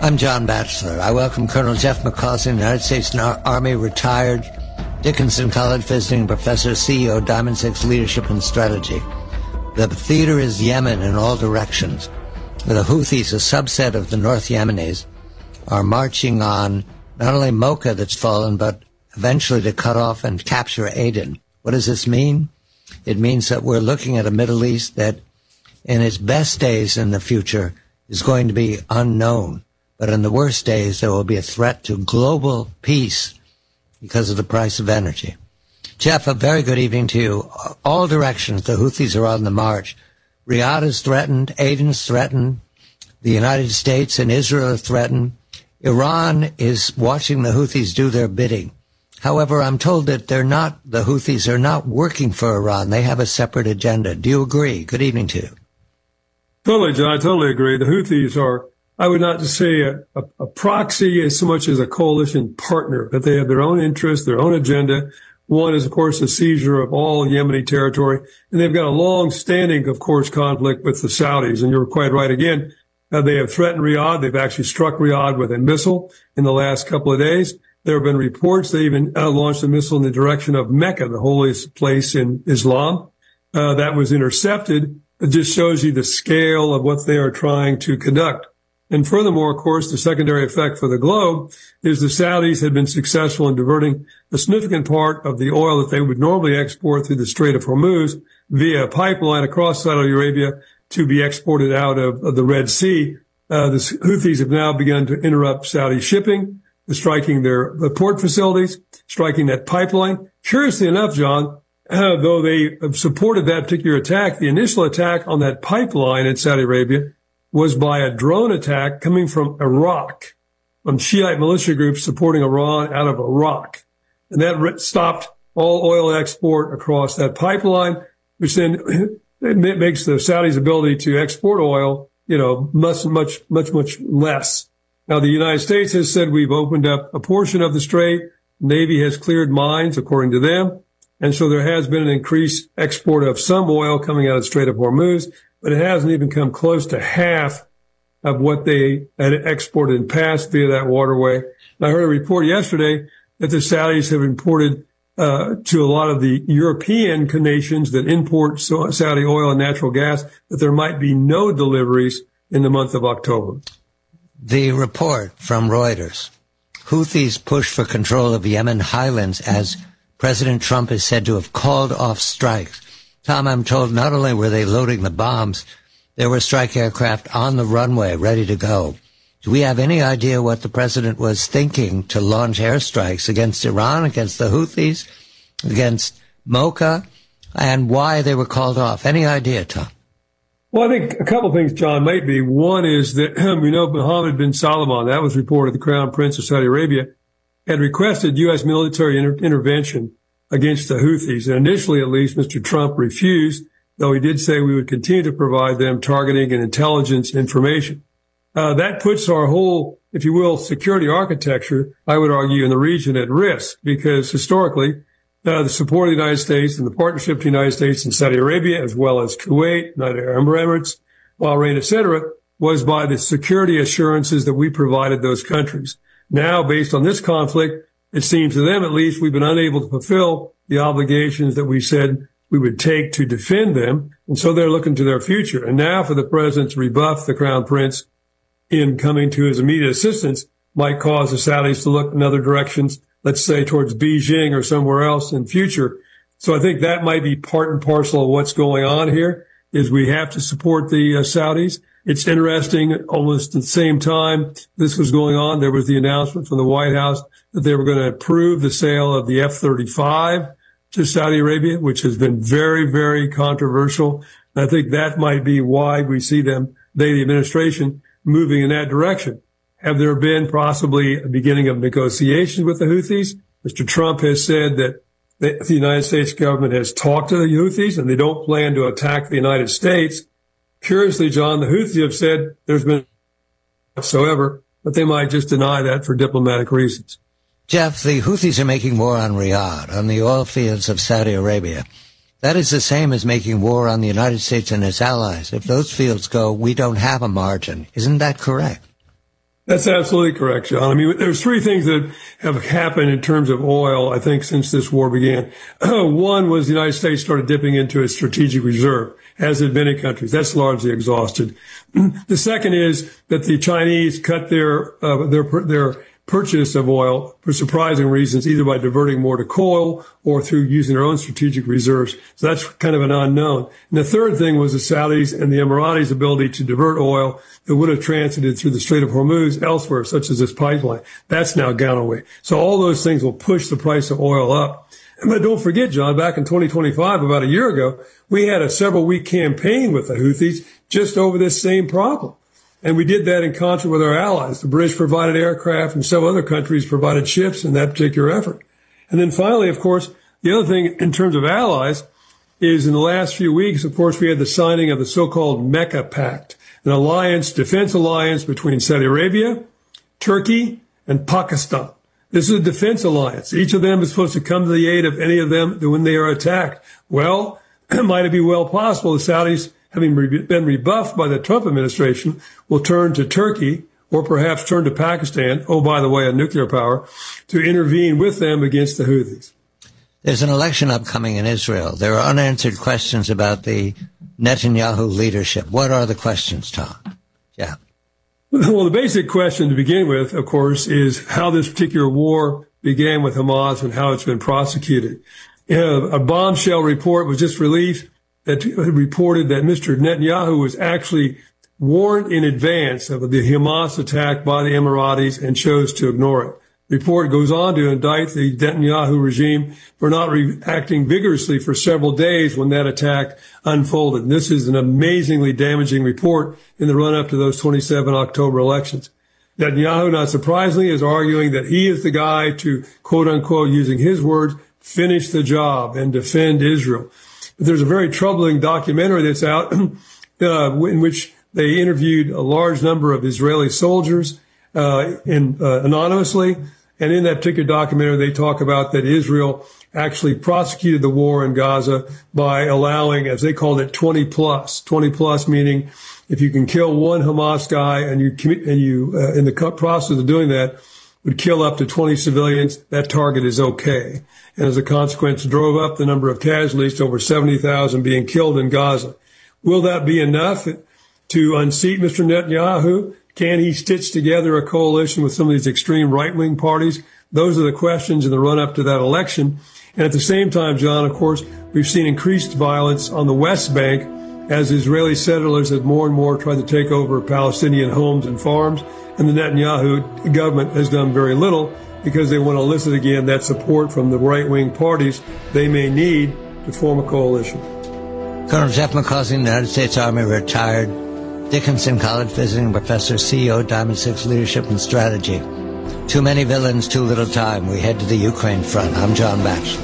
I'm John Batchelor. I welcome Colonel Jeff McCausey, United States Army retired Dickinson College visiting professor, CEO, Diamond Six Leadership and Strategy. The theater is Yemen in all directions. The Houthis, a subset of the North Yemenis, are marching on not only Mocha that's fallen, but eventually to cut off and capture Aden. What does this mean? It means that we're looking at a Middle East that in its best days in the future is going to be unknown. But in the worst days, there will be a threat to global peace because of the price of energy. Jeff, a very good evening to you. All directions, the Houthis are on the march. Riyadh is threatened, Aden is threatened, the United States and Israel are threatened. Iran is watching the Houthis do their bidding. However, I'm told that the Houthis are not working for Iran. They have a separate agenda. Do you agree? Good evening to you. Totally, John. I totally agree. The Houthis are, I would not just say a proxy as so much as a coalition partner, but they have their own interests, their own agenda. One is, of course, the seizure of all Yemeni territory. And they've got a long-standing, of course, conflict with the Saudis. And you're quite right again. They have threatened Riyadh. They've actually struck Riyadh with a missile in the last couple of days. There have been reports they even launched a missile in the direction of Mecca, the holiest place in Islam. That was intercepted. It just shows you the scale of what they are trying to conduct. And furthermore, of course, the secondary effect for the globe is the Saudis had been successful in diverting a significant part of the oil that they would normally export through the Strait of Hormuz via a pipeline across Saudi Arabia to be exported out of the Red Sea. The Houthis have now begun to interrupt Saudi shipping, striking the port facilities, striking that pipeline. Curiously enough, John, though they have supported that particular attack, the initial attack on that pipeline in Saudi Arabia was by a drone attack coming from Iraq, from Shiite militia groups supporting Iran out of Iraq. And that stopped all oil export across that pipeline, which then it makes the Saudis' ability to export oil, much less. Now, the United States has said we've opened up a portion of the strait. Navy has cleared mines, according to them. And so there has been an increased export of some oil coming out of the Strait of Hormuz, but it hasn't even come close to half of what they had exported in the past via that waterway. And I heard a report yesterday that the Saudis have imported to a lot of the European nations that import Saudi oil and natural gas, that there might be no deliveries in the month of October. The report from Reuters, Houthis push for control of Yemen highlands as President Trump is said to have called off strikes. Tom, I'm told not only were they loading the bombs, there were strike aircraft on the runway ready to go. Do we have any idea what the president was thinking to launch airstrikes against Iran, against the Houthis, against Mocha, and why they were called off? Any idea, Tom? Well, I think a couple of things, John, might be. One is that we know Mohammed bin Salman, that was reported, the Crown Prince of Saudi Arabia, had requested U.S. military intervention against the Houthis. And initially, at least, Mr. Trump refused, though he did say we would continue to provide them targeting and intelligence information. That puts our whole, if you will, security architecture, I would argue, in the region at risk, because historically, the support of the United States and the partnership of the United States and Saudi Arabia, as well as Kuwait, United Arab Emirates, Bahrain, etc., was by the security assurances that we provided those countries. Now, based on this conflict, it seems to them, at least, we've been unable to fulfill the obligations that we said we would take to defend them. And so they're looking to their future. And now for the president to rebuff the Crown Prince in coming to his immediate assistance might cause the Saudis to look in other directions, let's say towards Beijing or somewhere else in future. So I think that might be part and parcel of what's going on here, is we have to support the Saudis. It's interesting, almost at the same time this was going on, there was the announcement from the White House that they were going to approve the sale of the F-35 to Saudi Arabia, which has been very, very controversial. And I think that might be why we see them, the administration, moving in that direction. Have there been possibly a beginning of negotiations with the Houthis? Mr. Trump has said that the United States government has talked to the Houthis and they don't plan to attack the United States. Curiously, John, the Houthis have said there's been whatsoever, but they might just deny that for diplomatic reasons. Jeff, the Houthis are making war on Riyadh, on the oil fields of Saudi Arabia. That is the same as making war on the United States and its allies. If those fields go, we don't have a margin. Isn't that correct? That's absolutely correct, John. I mean, there's three things that have happened in terms of oil, I think, since this war began. One was the United States started dipping into its strategic reserve, as did many countries. That's largely exhausted. The second is that the Chinese cut their purchase of oil for surprising reasons, either by diverting more to coal or through using their own strategic reserves. So that's kind of an unknown. And the third thing was the Saudis and the Emiratis' ability to divert oil that would have transited through the Strait of Hormuz elsewhere, such as this pipeline. That's now gone away. So all those things will push the price of oil up. But don't forget, John, back in 2025, about a year ago, we had a several-week campaign with the Houthis just over this same problem. And we did that in concert with our allies. The British provided aircraft and several other countries provided ships in that particular effort. And then finally, of course, the other thing in terms of allies is in the last few weeks, of course, we had the signing of the so-called Mecca Pact, an alliance, defense alliance between Saudi Arabia, Turkey, and Pakistan. This is a defense alliance. Each of them is supposed to come to the aid of any of them when they are attacked. Well, might it be well possible the Saudis, having been rebuffed by the Trump administration, will turn to Turkey or perhaps turn to Pakistan, oh, by the way, a nuclear power, to intervene with them against the Houthis. There's an election upcoming in Israel. There are unanswered questions about the Netanyahu leadership. What are the questions, Tom? Yeah. Well, the basic question to begin with, of course, is how this particular war began with Hamas and how it's been prosecuted. A bombshell report was just released that reported that Mr. Netanyahu was actually warned in advance of the Hamas attack by the Emiratis and chose to ignore it. The report goes on to indict the Netanyahu regime for not reacting vigorously for several days when that attack unfolded. And this is an amazingly damaging report in the run-up to those 27 October elections. Netanyahu, not surprisingly, is arguing that he is the guy to, quote-unquote, using his words, finish the job and defend Israel. But there's a very troubling documentary that's out in which they interviewed a large number of Israeli soldiers anonymously. And in that particular documentary, they talk about that Israel actually prosecuted the war in Gaza by allowing, as they called it, 20 plus, meaning if you can kill one Hamas guy and you in the process of doing that would kill up to 20 civilians, that target is okay. And as a consequence, drove up the number of casualties to over 70,000 being killed in Gaza. Will that be enough to unseat Mr. Netanyahu? Can he stitch together a coalition with some of these extreme right-wing parties? Those are the questions in the run-up to that election. And at the same time, John, of course, we've seen increased violence on the West Bank as Israeli settlers have more and more tried to take over Palestinian homes and farms. And the Netanyahu government has done very little because they want to elicit again that support from the right-wing parties they may need to form a coalition. Colonel Jeff McCausey, United States Army, retired Dickinson College visiting professor, CEO, Diamond Six Leadership and Strategy. Too many villains, too little time. We head to the Ukraine front. I'm John Batchelor.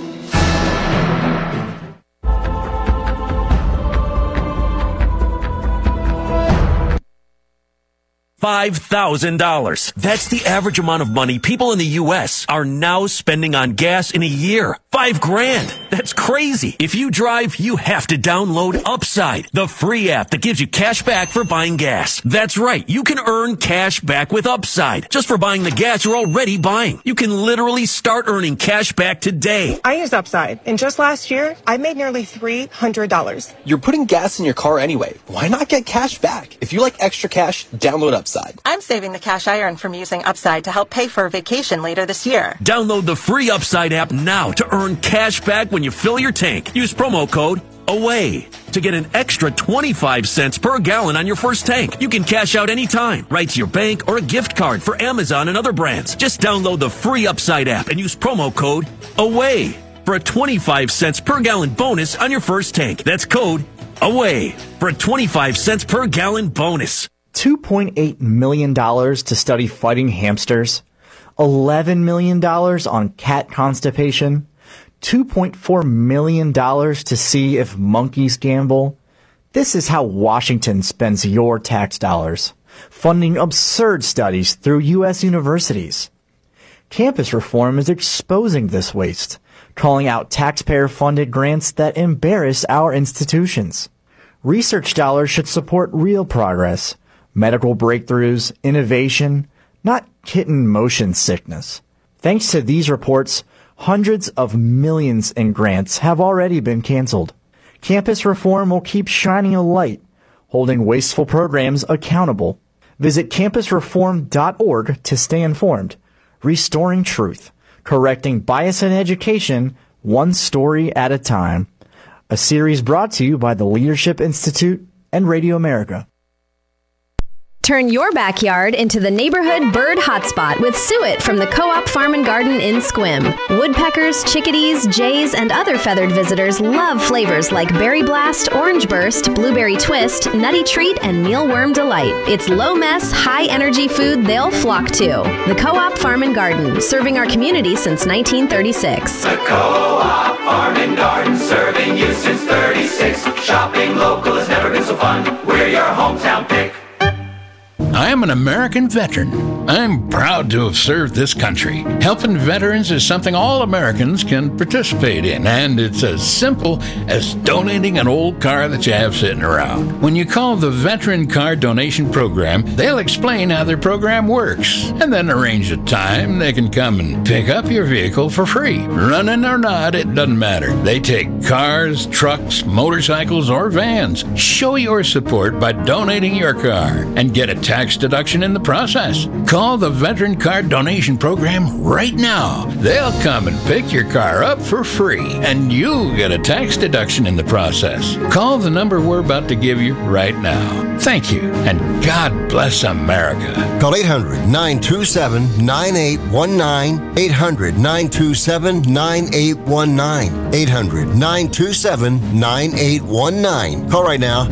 $5,000. That's the average amount of money people in the U.S. are now spending on gas in a year. $5,000. That's crazy. If you drive, you have to download Upside, the free app that gives you cash back for buying gas. That's right. You can earn cash back with Upside just for buying the gas you're already buying. You can literally start earning cash back today. I use Upside, and just last year, I made nearly $300. You're putting gas in your car anyway. Why not get cash back? If you like extra cash, download Upside. I'm saving the cash I earn from using Upside to help pay for a vacation later this year. Download the free Upside app now to earn cash back when you fill your tank. Use promo code AWAY to get an extra 25 cents per gallon on your first tank. You can cash out anytime, right to your bank or a gift card for Amazon and other brands. Just download the free Upside app and use promo code AWAY for a 25 cents per gallon bonus on your first tank. That's code AWAY for a 25 cents per gallon bonus. $2.8 million to study fighting hamsters, $11 million on cat constipation, $2.4 million to see if monkeys gamble. This is how Washington spends your tax dollars, funding absurd studies through U.S. universities. Campus reform is exposing this waste, calling out taxpayer-funded grants that embarrass our institutions. Research dollars should support real progress, Medical breakthroughs, innovation, not kitten motion sickness. Thanks to these reports, hundreds of millions in grants have already been canceled. Campus reform will keep shining a light, holding wasteful programs accountable. Visit campusreform.org to stay informed. Restoring truth, correcting bias in education, one story at a time. A series brought to you by the Leadership Institute and Radio America. Turn your backyard into the neighborhood bird hotspot with Suet from the Co-op Farm and Garden in Sequim. Woodpeckers, chickadees, jays, and other feathered visitors love flavors like Berry Blast, Orange Burst, Blueberry Twist, Nutty Treat, and Mealworm Delight. It's low-mess, high-energy food they'll flock to. The Co-op Farm and Garden, serving our community since 1936. The Co-op Farm and Garden, serving you since 36. Shopping local has never been so fun. We're your hometown pick. I am an American veteran. I'm proud to have served this country. Helping veterans is something all Americans can participate in, and it's as simple as donating an old car that you have sitting around. When you call the Veteran Car Donation Program, they'll explain how their program works, and then arrange a time they can come and pick up your vehicle for free. Running or not, it doesn't matter. They take cars, trucks, motorcycles, or vans. Show your support by donating your car and get a tax deduction in the process. Call the Veteran Car Donation Program right now. They'll come and pick your car up for free, and you'll get a tax deduction in the process. Call the number we're about to give you right now. Thank you, and God bless America. Call 800-927-9819, 800-927-9819, 800-927-9819. Call right now,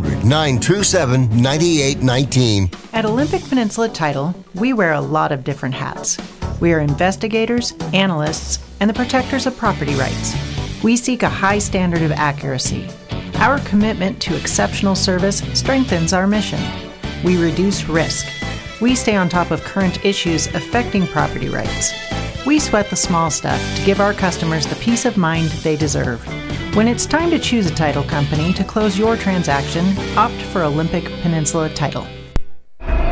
800-927-9819. At Olympic Peninsula Title, we wear a lot of different hats. We are investigators, analysts, and the protectors of property rights. We seek a high standard of accuracy. Our commitment to exceptional service strengthens our mission. We reduce risk. We stay on top of current issues affecting property rights. We sweat the small stuff to give our customers the peace of mind they deserve. When it's time to choose a title company to close your transaction, opt for Olympic Peninsula Title.